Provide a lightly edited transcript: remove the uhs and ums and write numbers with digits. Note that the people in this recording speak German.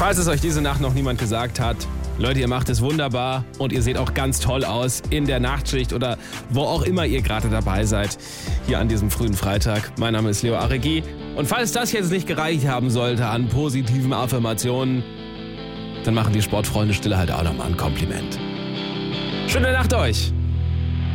Falls es euch diese Nacht noch niemand gesagt hat, Leute, ihr macht es wunderbar und ihr seht auch ganz toll aus in der Nachtschicht oder wo auch immer ihr gerade dabei seid, hier an diesem frühen Freitag. Mein Name ist Leo Aregi und falls das jetzt nicht gereicht haben sollte an positiven Affirmationen, dann machen die Sportfreunde Stille halt auch nochmal ein Kompliment. Schöne Nacht euch!